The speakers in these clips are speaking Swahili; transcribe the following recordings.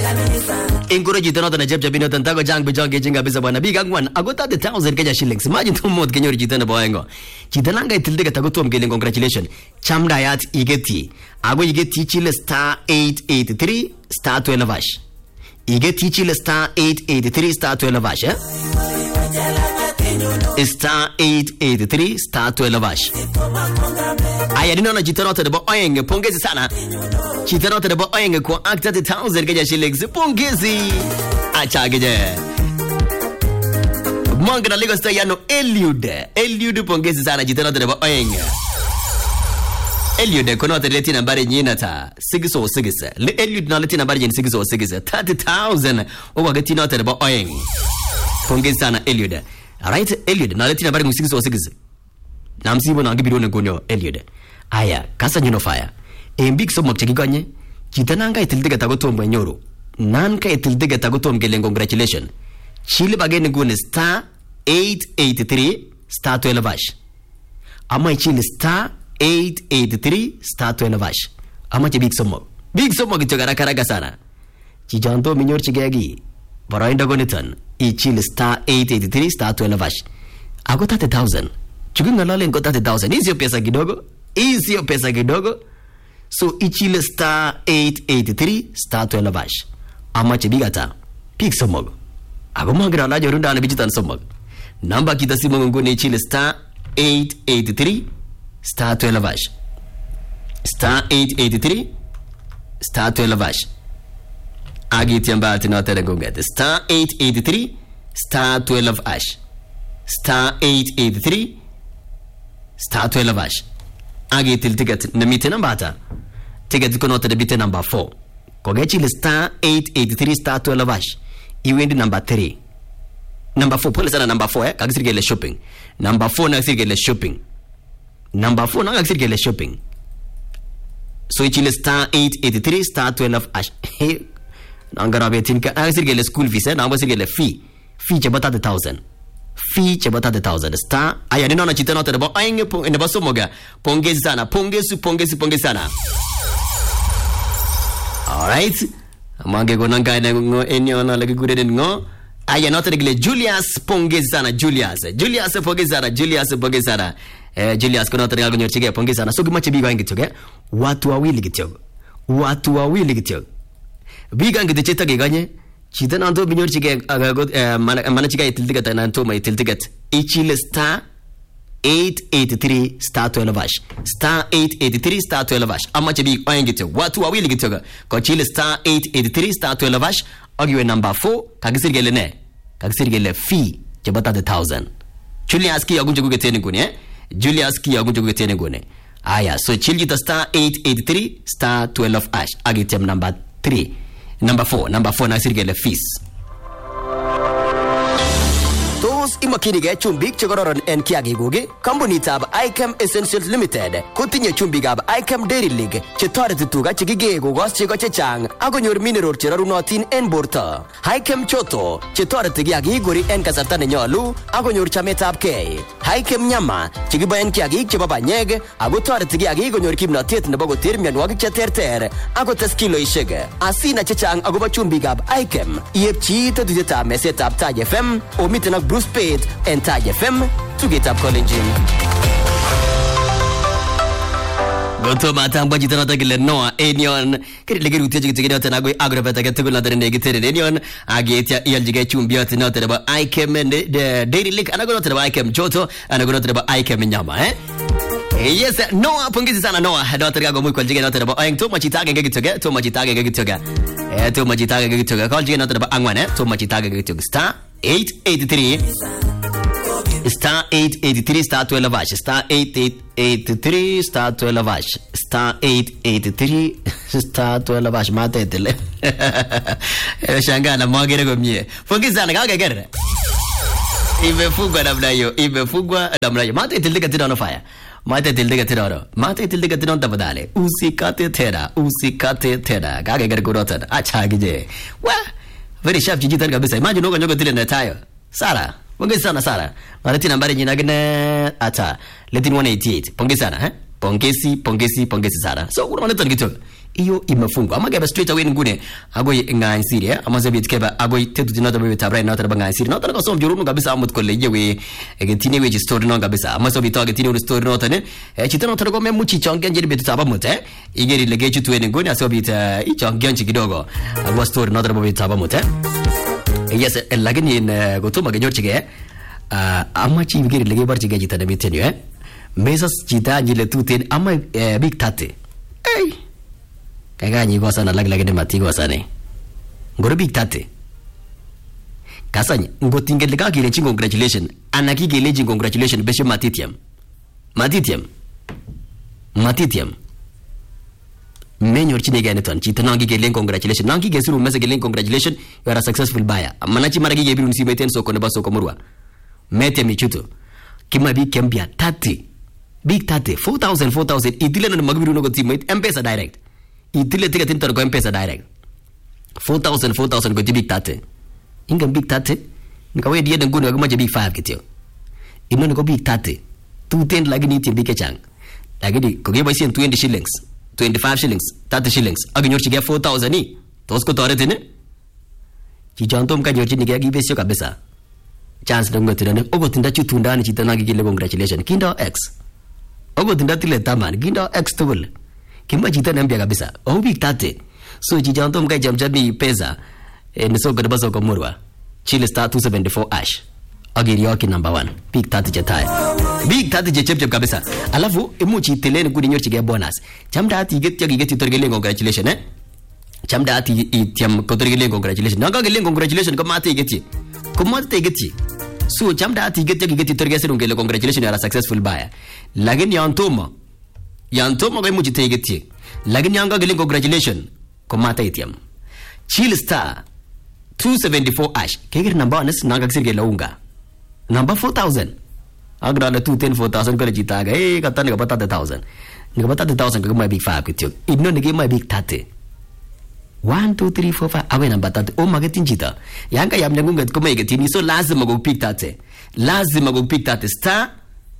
Ingoro jito noto na jeb bino tantago jang bijonge jinga bisa bwana big angwan agota 1000 Kenya shillings. Imagine to mod kenyor jito na boyengo. Jito nanga itildiga tagoto mgele congratulations. Chamda yat igeti. Ago igeti chile star 883 star 12 hash. Igeti chile star 883 star 12 hash, eh? Star 883 star 12 hash. Aya ninaona jitanote de bo oyenge pongezi sana. Jitanote de bo oyenge kwa acta 1000 Kenya shillings. Pongezi. Acha geje. Mwanga na Lagos yano Eliud pongezi sana jitanote de bo oyenge. Eliud konote leti nambari nyina ta 606. Le Eliud na leti nambari nyina 606. 30,000 owa geti note de bo oyenge. Pongezi sana Eliud. Alright, Eliud na leti nambari 606. Namsibo na ngibiro ne gonyo Eliud. Aya, kasa nyino fire. Big so mokche gigonye. Chitananga itildiga tagotombo nyoro. Nanka itildiga tagotom gele congratulations. Chile bagene gune star 883 star 12 hash. Ama chile star 883 star 12 hash. Ama che big so mok. Big so mok chogara karaga sana. Chijanto minyor chigegi. Barainda gonetan. Chile star 883 star 12 hash. Ago 30,000. Chugunga lale ngo 30,000. Hizi pesa kidogo. So ichile star 883 star 12 hash. Ama chibigata. Pik somog. Ago magra la jorunda na bijitan somog. Namba kita simu ngone ichile star 883 star 12 hash. Star 883 star 12 hash. Agi tiamba tinotere ngongete. Star 883 star 12 hash. Star 883 star 12 hash. Agi til ticket na mite nambata. Ticket kono te bite number 4. Kogechi le star 883 star 12 hash. Iwendi number 3. Number 4 pole sana number 4 kagisirge le shopping. Number 4 na sirge le shopping. Number 4 na kagisirge le shopping. So ichile star 883 star 12 hash. Nangara betinka kagisirge le school fees na basirge le fee. Fee chabata 1,000. Fee chabata 1,000 star. Aya ninaona chitano te bo ainge po ne baso moga. Pongezi sana. Pongezi sana. All right. Mange gonanga ne ngo eniona lagi gudede ngo. Aya nota regle Julius pongezi sana Julius pongezi sana. Julius kono tere ngonyo chige pongezi sana. So gimache biga ngitoge. Watu wawili gityo. Biga ngitecheta geganye. Chita nanto binyor chige agagot mana chiga itiltigat nanto ma itiltigat. Ichile star 883 star 12 hash. Star 883 star 12 hash. Ama chebi oyengito. Watu wawili gitoga. Ko chile star 883 star 12 hash. Ogiwe number 4 kagisirgele fee chabata 1,000. Julius ki agunje kugetene gune. Aya so chiljita star 883 star 12 hash. Agitem number 3. Number 4 na sirgele fees. Tos imakini ge chumbik chegororon en kiagi goge. Company tab Icam Essentials Limited. Kutinye chumbik ab Icam Dairy League. Chetareti tuga chegige gogos chego chechang. Agonyor mineral cherarunotin en borta. Icam Choto. Chetareti giagi gori en kasarta nenyolu. Agonyor chametab ke. Icam Nyama. Chegiba en kiagi chebabanyeg. Agotareti giagi gonyor kimnatet nebo goter mianwagik cheterter. Agotes kilo ishege. Asina chechang agoba chumbik ab Icam. Iepchi tadujeta mesetab Taj FM. Omitenak Bruce Pate and Taj FM to get up calling Jim. Gonto matang baji tanata gile noa enion kiri legi rutia jigi tigene otana goi agrobeta getegul na dene gitere enion agetia ialjiga chumbia otana tereba Icam de Dairy League anagono tereba Icam Joto anagono tereba Icam Nyama Yes, Noah pongezi sana Noah. Dr. Gago muy kwaljige na tereba oyeng to machitaga ngegitoga to machitaga kwaljige na tereba angwane to machitaga ngegitoga star 883 star 883 star 12 hash star 883 star 12 hash star 883 star 12 hash mate tele shangana mwagere gomie pongezi sana gaga gere imefugwa namna hiyo mate tele tena on fire mate tilde gatino tabadale usikate thera kage gar gorotan acha gije wa very sharp jiji tar kabisa imagine nyogo tile na tayo sara pongezi sana sara marati nambari nyina gane ata letin 188 pongezi sana pongezi sara so kuna mane tan gitu hiyo imefungwa. Ama gaba straight away ngune agoi ngai siri ama zabit keba agoi tetu dinata bebe tabrai na tabanga ngai siri na tana kasom jurunu kabisa amut kolle yewe getini we story no kabisa ama so bito getini we story no tane chitano tana ko memu chichongen jeri betu taba mute igeri lege chitu we ngune aso bita ichongen chikidogo agwa story no taba bebe taba mute. Yes, lakini gotuma genyorchige ama chi igeri lege bar chige jitana biteni mesas chita nyile tuten ama big tate hey kaga nyi gosa na lag ne mati gosa ne ngoro big tate kasanya ngotingel ka kile chi congratulation anaki gele chi congratulation beshe matitiam menyor chi ne gane ton chita nangi gele congratulation nangi gesuru mese gele congratulation you are a successful buyer manachi maragi gebiru nsibeten soko ne baso komurwa mete michuto kima bi kembia 30 big 30 4000 itile no magbiru no gotimit M-Pesa direct itile tika tintor go M-Pesa direct 4000 go big 30 inga big 30 nikawe dia den gono ga big 5 kitio ino go big 30 210 lagi ni big chang lagi di ko ge ba 20 shillings 25 shillings 30 shillings agi nyor chige 4000 ni tos ko tore tene chi jantom ka nyor chi ni ga gi besio kabisa chance dongo tene ogo tinda chutu ndani chitana gi gile congratulation kindo x ogo tinda tile taman kindo x tubul kimba chitana mbia kabisa o big 30 so chijanto mkai jamjabi pesa ni soko de baso komurwa chile star 274 ash agiri yoki number 1 big 30 chetai big 30 chechep kabisa alafu imuchi teleni kudi nyorchi ge bonus chamda ati get torgele congratulation chamda ati itiam kotorgele congratulation naga gele congratulation ko mate geti ko mate geti so chamda ati get torgele serungele congratulation you are a successful buyer lakini yantomo ko imuchi te geti lakini yanga gele congratulation ko mate itiam chill star 274 ash kegir number 1 naga sirge launga number 4000 agra la 210 4000 ko jitaga katani ka pata 1000 ni ka pata 1000 ko mai big 5 kityo idno ni mai big 30 1 2 3 4 5 awe number 30 o magatin jita yanga yamne ngunga ko mai getini so lazima go pick 30 star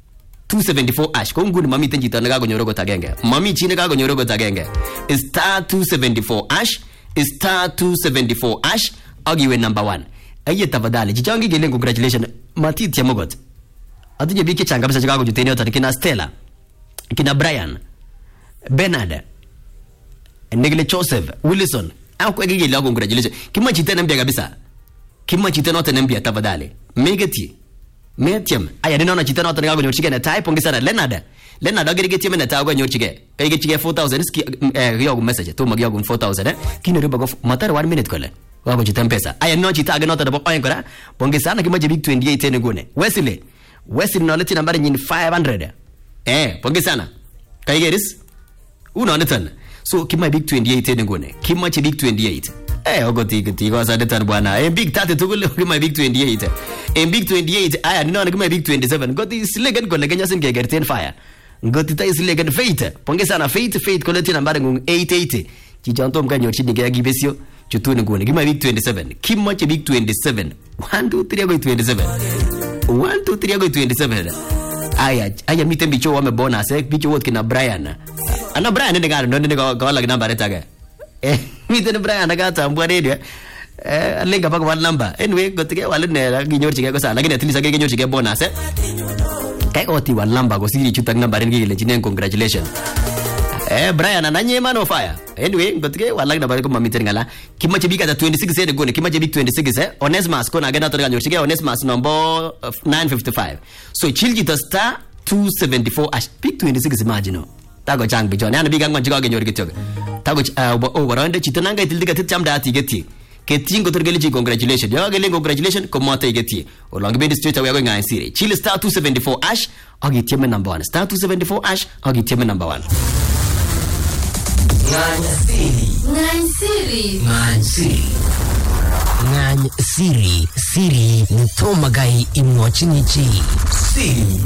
274 ash ko nguni mami tenjita na ga nyorogo tagenge mami chine ga nyorogo tagenge star 274 ash star 274 ash agiwe number 1 aye tafadhali jichangi gele congratulation matiti ya mogot atuje biki changa kabisa chakago juteni otani kina Stella kina Brian Bernard Negle Joseph Wilson au kwa gele la congratulation kima chitena mbia kabisa kima chitena otani mbia tafadhali megeti metiam aya ninaona chitena otani gago nyochige na type ongeza na Leonard agere geti mena tago nyochige kage chige 4000 ski yogo message to magyogo 4000 kino riba go matar 1 minute kole wako chitempesa aya no chitaga nota da boy kora bonge sana kimaje big 28 ene gone Wesley no leti nambari nyini 500 bonge sana kaigeris uno netan so kimaje big 28 ene gone kimaje big 28 ogoti go sa detan bwana big 30 tugule kimaje big 28 big 28 aya ninaona kimaje big 27 goti silegen gole kenya sin gegerten fire goti tai silegen fate bonge sana fate koleti nambari ngung 880 chijanto mkanyo chini ga gibesio chutuni ngone kima big 27 kima che big 27 1 2 3 go 27 aya mitembi cho wame bonus bicho wot kina Brian ana Brian ne ga no ne ga la number taga mitene Brian ga tambwa radio alenga baka one number anyway gotike wale ne ginyor chige ko sa lakini at least ginyor chige bonus kai oti one number go siri chutang number ngi le chinen congratulations Brian ananyema no fire anyway gotike wala na bari ko mamiter ngala kima che big 26 ede gone kima che big 26 Onesmus ko na gana to ganyo chige Onesmus number 955 so chilji to star 274 ash big 26 imagine tago chang bijon yana big angwan chiga ganyo gityo tago overande chitananga itildiga tchamda ati geti ketingo torgeli chi congratulations yo gele congratulations ko mata geti o long be straight away ngai sire chil star 274 ash agi tieme number 1 star 274 ash agi tieme number 1 Ngany siri nitomagai imwachinichi siri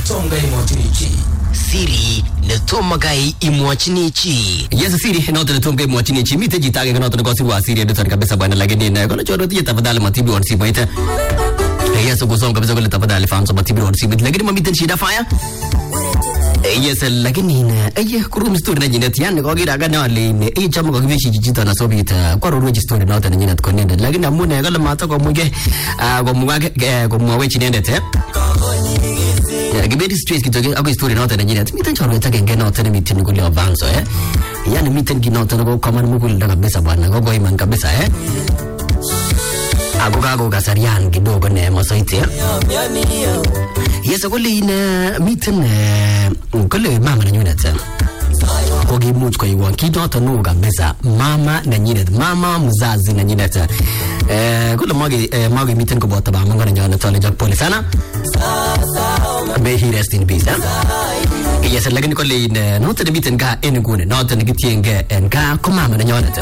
nitomagai imwachinichi yes siri not nitomagai imwachinichi mite jitage not ngosi wa siri ndio kabisa bwana lakini na kono choro tia tafadhali matibu on si baita yes ugosonga kabisa kule tafadhali fahamu matibu on si lakini mamite shida fire Yes, lakini kurum story na jinet yani kogira gane wale chama ko kibishi jijito na sobita kwa ruru story na tani jinet konende lakini amune kala mata ko muge ko mwawe chinende Gibedi stress kitoke ako story na tani jinet mitan charo ta genge na tani mitin ko le avanzo yani mitan ginota ko kaman mugul da kabisa bwana ko iman kabisa ako kasarian kidogo ne masoite Yes, kole ina miten kole mama na nyunet ko gimuch ko iwan kidota no kabisa mama na nyunet mama mzazi na nyunet kole mage miten ko bota ba mangana nyana tole jak pole sana may he rest in peace Yes, lakini kole ina not the miten ka enugune not the gitienge en ka ko mama na nyunet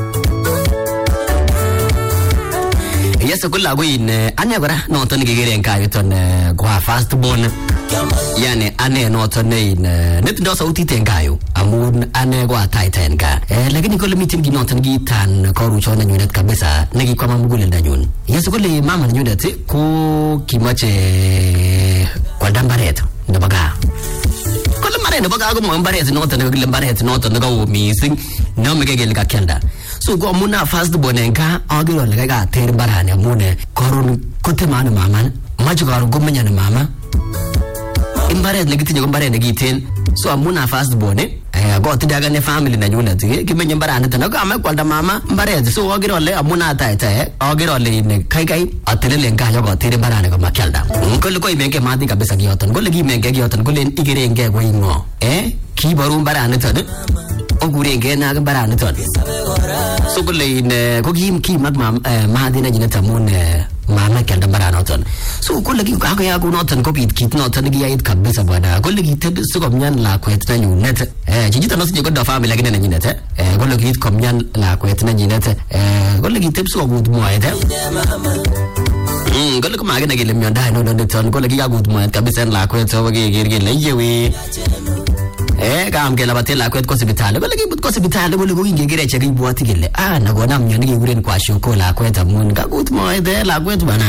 Yes, kula go in anya gora no ton gigere nka yuton kwa fast born yani ane no ton in net ndo sauti tengayo amun ane go titan ka lakini kole meeting gi no ton gi tan ko ru chona nyunet kabisa nagi kwa mamugule ndanyun Yes, kole mama nyunet ko kimache kwa dambaret ndabaga kole mare ndabaga go mambaret no ton go lembaret no ton go missing no megegel ka kenda So go muna fast bonenka agiro le ga ter barane mune korun kutemana mama majugaru gomenya na mama imbare le gitinyo gombare ne gitin so amuna fast bone go tidaga ne family na nyuna tige kimenya barane tana ga ma kwalda mama mbare so agiro le amuna taita agiro le ne kai atele le ga go ter barane go makelda ko le ko imenge mati kabisa giyoton go le gimenge giyoton go le igire nge go ingo ki baru barane tana ogurenge na ga barane tana so kule in ko ki mag ma dina jina tamun mama kelda barana ton so kule ki ka ya go noton ko bit kit noton gi yait kabisa bana kule ki ted so ko nyan la kwet na nyunet jijita no se go da family lakini na nyunet kule ki ko nyan la kwet na nyunet kule ki ted so go mo ayete kule ko ma ga na gele myonda no no ton kule ki ga go mo kabisa la kwet so ge ge le yewe kam ke labatela kwet ko hospitali ko lagi ko hospitali ko lagi ngegere cheki buati gele na gona mnyani guren kwa shoko la kwet amun ka gut mo ide la kwet bana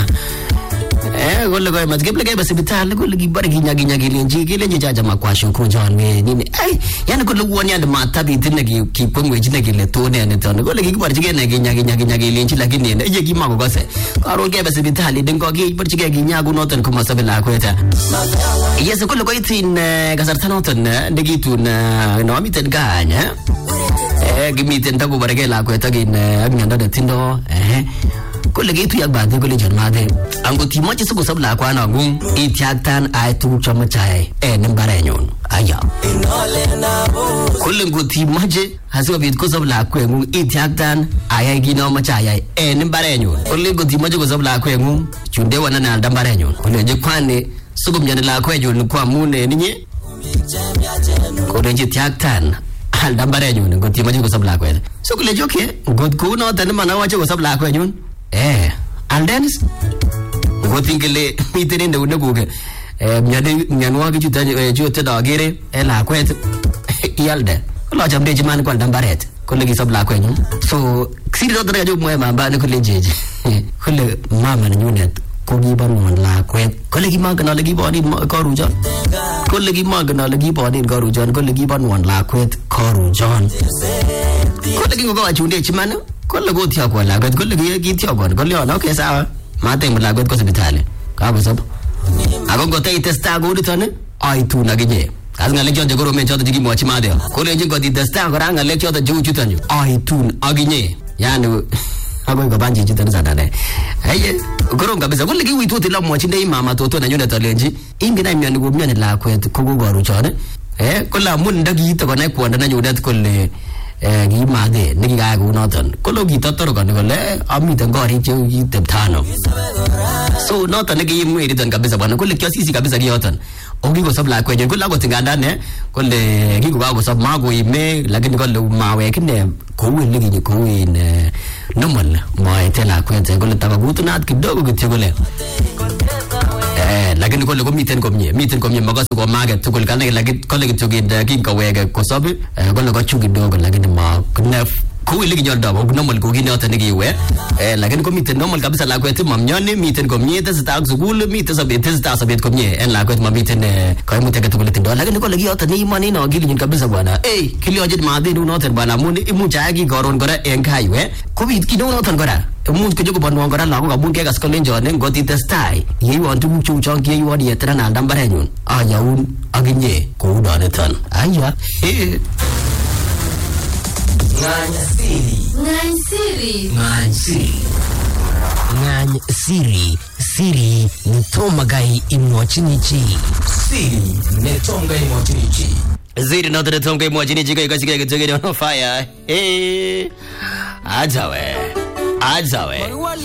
ko lagi mat geble ke hospitali ko lagi bar ginya lenji gele jaja ma kwa shoko jon me nini yani ko lagi woni and mata bi tin nagi ki pongwe jina gele to ne ne ton ko lagi bar jige ne ginya lenji lakini ne ye gi ma ko se karo ke hospitali den ko gi bar jige ginya gu noton ko masabela kweta Yes, ko lagi tin gasartan noton nagi tun no miten ganya gimiten tagu barage la ko tagin agnyanda da tindo ko lagi tu yak bade ko le janmade ango timoche so sab la kwa na gun itiaktan ay tu chama chai nem barenyon aya ko lengo timoche haso bit ko sab la ko gun itiaktan ay gino ma chai nem barenyon ko lengo timoche ko sab la ko gun chunde wana na dam barenyon ko le je kwane sugum nyane la ko jon kwa mune ninye ko denje tiaktan al dambare nyun ko timaji ko sabla ko so ko le joke god ko no tan mana wache ko sabla ko nyun and then ko tingele mitene ndu ne ko nyanwa ki juta juta da gere la ko yalde ko jambe jiman ko dambare ko le sabla ko nyun so siri do dara jo mo ma ba ne ko le jeje ko le mama nyun ko gi ban la kwet ko le gi ma kana le gi body ko rujon ko le gi ma kana le gi body ko rujon ko le gi ban la kwet ko rujon ko le gi go achunde chimana ko le go tia ko la ko le gi tia ko le ona ke sa ma te la ko hospitali ka go sab ago go te testa go ditane ai tu na ge as ngale jo go men jo ji mo chima de ko le ji go di testa ko ranga le jo ju ju tan ai tu aginye yani ago ko banji jitan sana ne gorom kabisa ko legi witu tila mo chinde mama toto na nyona talenji ingina myani go myani la kwet ko go goru chone ko la mun ndagi to na ko na nyona ko le gi made ni ga go noton ko lo gi totoro ko le ami tan gori che gi teptano so noton gi mu iri tan kabisa bana ko le kyo sisi kabisa gi yoton ogi go sab la ko je ko la go tinganda ne ko le gi go sab ma go ime lakini ko le ma we kine ko wi le gi ko wi ne normal mai tela ko je ko le tabagutu nat kidogo gitego lakini ko le ko miten ko mye magas ko maga to ko le lakini ko le to gi ko wege ko sab ko le ko chugi dogo lakini ma knef Ko ile kinyoldo ko normal ko kinoto nekiwe. Lakini ko miten normal kabisa lakwet mamnyoni miten komie tesetai ak sukul miten sobet komie en lakwet mamiten kaimutik age tugul tindo. Lakini ko lekiyoto ni imani na akili nyin kabisa bwana. Kilioje madhinu noten bwana amun imuch aki koron kora en kaiwe. Kobit kino noton kora. Imuch kojogo bonwon kora lagok amun kekas kolenjon ngoti testai. Yeiwon tuguk cheu chon kiyeiwon yetran anda mbarenyun. Ayaun akinye kou doniton. Aya. Ngany siri nitomagai imwachini chi. Siri nitomagai imwachini chi. Ziri na tere tonga imwachini chi kai kasike kitogeni on fire. Ajawe.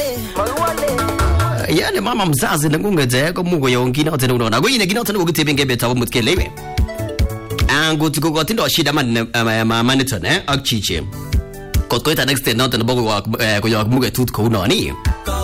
Yani mama mzazi ngungete ko mugo yongi na tena unaona. Goyine kina tena ukitebenge beta mutkelebe. Angut ko gotindo shida maniton ak chiche. Kot koita next day noton bogo ko yak muge tut ko unoni.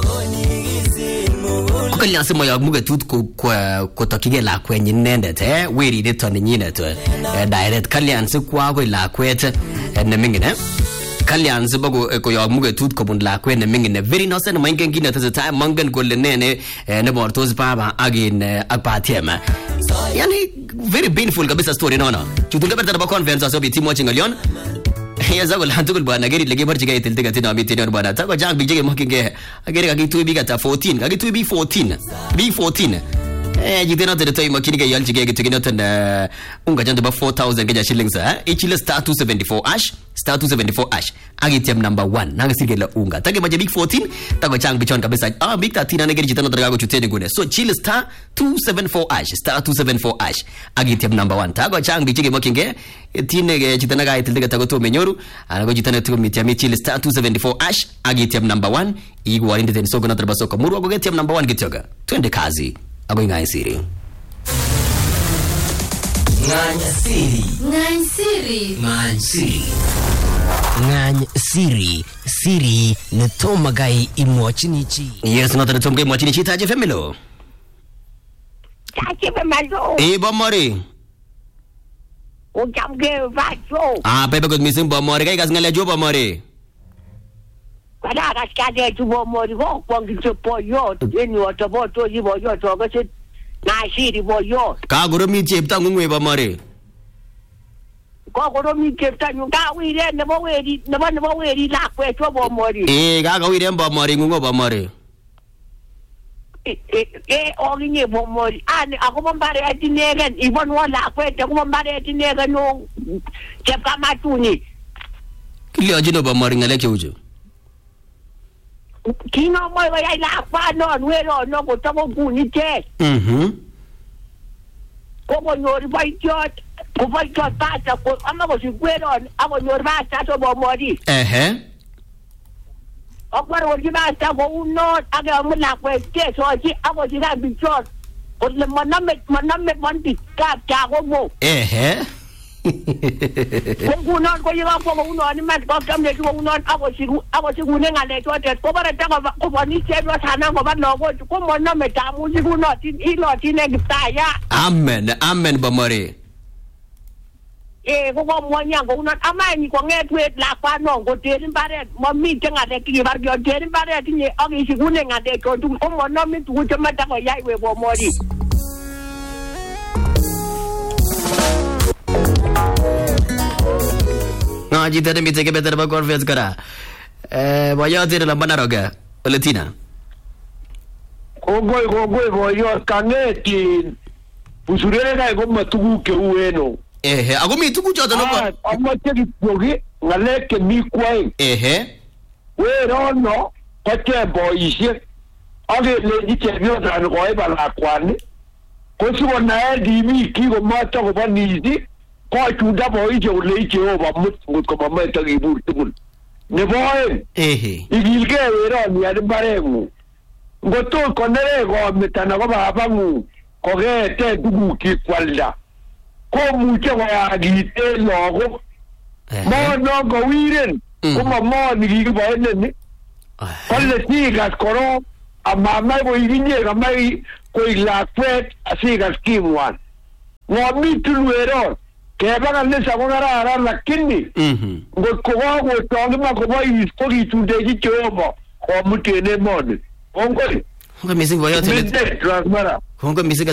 Ko kalyan simo yak muge tut ko tokige lakwet nyinendet weri niton nyinet direct kalyan si kwa ko lakwet ne mingine. Kalyan si bogo ko yak muge tut ko bun lakwet ne mingine. Very innocent mangen kina tata mangen ko lenene ne bortos baba agin akpatiem. Yani very painful kabisa story nono. Chutunga berta ba conference aso bi timo chingalion. Ya zagol hantukul bwana geri lege barjiga itiltiga tina mitino bwana tako jang bijege mokinge ageri kagi tubi gata 14 kagi tubi 14 B14 jidena tere toy makini ga yaljige gitigino tan unga jando ba 4000 ga shillings ichile star 274 ash star 274 ash agitem number 1 nanga sigela unga tage maje big 14 tako jang bichon kabisa big 13 na geri jitano tere ga chuteni gune so chile star 274 ash star 274 ash agitem number 1 tako jang bijege mokinge tine ge jitana ga itiltiga tako to menyoru anago jitana to mitiami chile star 274 ash agitem number 1 igwa inde ten soko na tere basoko muru ago getem number 1 gitoga twende kazi Ago ngany siri. Ngany siri nitomagai imwachini chi. Yes, not nitomagai imwachini chi taje femelo. Taje femelo. Bomori. Ujamge vacho. Pepe good missing bomori kai kas ngale jo bomori. Kada kaskade tu bomori ho kwangi poyo eni otoboto yibo yo to gase na shiri boyo. Ka goro mi chepta ngwe bomori. Ko goro mi chepta nyuga wire ne bo weri la kweto bomori. Ka wire bomori ngwo bomori. Oginye bomori ani akobombare atinegen ibon wala kwete akobombare atinegen no chepka matuni. Kile ajino bomori ngale cheujo. Kino moyo ya ila fa no nwero no ko tomo buni te. Ko nyori baitot ko baitot pata ko ama ko sikwero ako nyori bata to bomori. Okwaro wodi bata ko uno aga mula kwete so ji ako jira bichot ko le maname bondi ka ko mo. Kuno ko yiwa ko uno ani mat ko kamle ko uno ako sigu ne ngale to te ko bara ta ko bani che do sana ko ba no ko mo na me ta mu sigu no tin ilo tin ne gitaya. Amen bomori. Ko mo nya ko uno amani ko ngetwe la kwa no ko te rin bare mo mi tenga de ki bar yo te rin bare tin ye agi sigu ne ngade to ko mo na mi tu te mata ko yai we bomori. Jita de miteke better ba conference kara. Boyo tira la banaroga. Oletina. Kogoi boyo kaneti. Usurega ko matugu ke ueno. Ago mi tugu choto no ba. Amote ki pogi ngale ke mi kwai. We no kote boyishe. Age le diche bio dan ko e bala kwani. Ko sugo na di mi ki ko mata ko banizi. Ko chuda boy je le je o ba mut ko ba mai tagi bur tugul ne boy igilge wera ni ad baremu goto ko nere go metana ko ba bangu ko ge te dugu ki kwalda ko mu che wa gi te logo mo no go wiren ko mo ni gi ba ne ko le ti gas koro ama mai bo iginye ga mai ko la kwet asi gas kimwan no mi tu wero keba kanisa ko kararan lakini ngot ko kokotong ma kobois ko kitundechi Jehova komutene moni kongoi mising boyot transmara kongoi mising